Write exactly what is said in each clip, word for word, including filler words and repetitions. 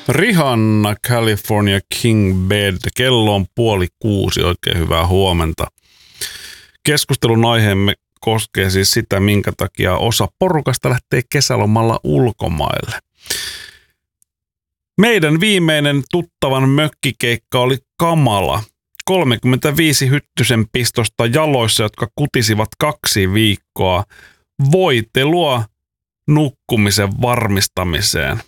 Rihanna, California King Bed. Kello on puoli kuusi. Oikein hyvää huomenta. Keskustelun aiheemme koskee siis sitä, minkä takia osa porukasta lähtee kesälomalla ulkomaille. Meidän viimeinen tuttavan mökkikeikka oli kamala. kolmekymmentäviisi hyttysen pistosta jaloissa, jotka kutisivat kaksi viikkoa. Voitelua nukkumisen varmistamiseen.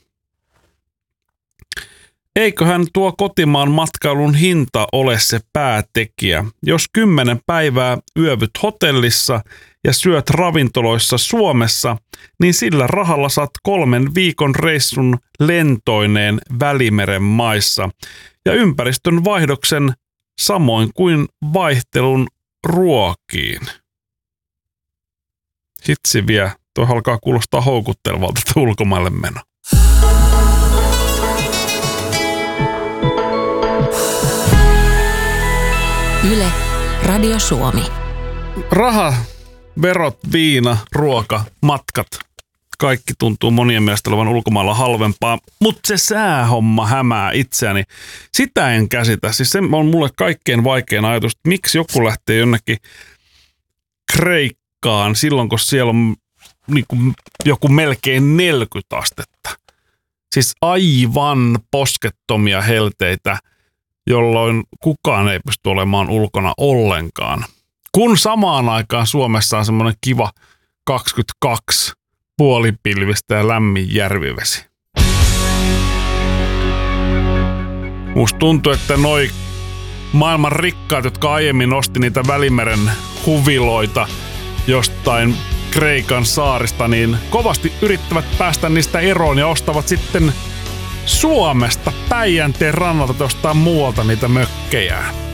Eiköhän tuo kotimaan matkailun hinta ole se päätekijä. Jos kymmenen päivää yövyt hotellissa ja syöt ravintoloissa Suomessa, niin sillä rahalla saat kolmen viikon reissun lentoineen Välimeren maissa ja ympäristön vaihdoksen samoin kuin vaihtelun ruokiin. Hitsi vie, tuo alkaa kuulostaa houkuttelevalta ulkomaille meno. Yle, Radio Suomi. Raha, verot, viina, ruoka, matkat. Kaikki tuntuu monien mielestä olevan ulkomailla halvempaa, mutta se säähomma hämää itseäni. Sitä en käsitä. Siis se on mulle kaikkein vaikein ajatus, että miksi joku lähtee jonnekin Kreikkaan silloin, kun siellä on niin kuin joku melkein neljäkymmentä astetta. Siis aivan poskettomia helteitä, jolloin kukaan ei pysty olemaan ulkona ollenkaan. Kun samaan aikaan Suomessa on semmoinen kiva kaksikymmentäkaksi puolipilvistä ja lämmin järvivesi. Musta tuntuu, että noi maailman rikkaat, jotka aiemmin osti niitä Välimeren huviloita jostain Kreikan saarista, niin kovasti yrittävät päästä niistä eroon ja ostavat sitten Suomesta Päijänteen rannalta jostain muualta niitä mökkejä.